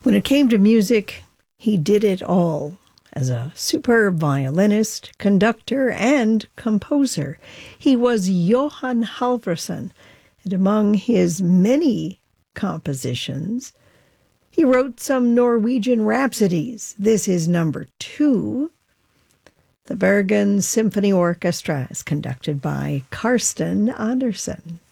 When it came to music, he did it all. As a superb violinist, conductor, and composer, he was Johann Halvorson, and among his many compositions, he wrote some Norwegian rhapsodies. This is number 2. The Bergen Symphony Orchestra is conducted by Karsten Andersen.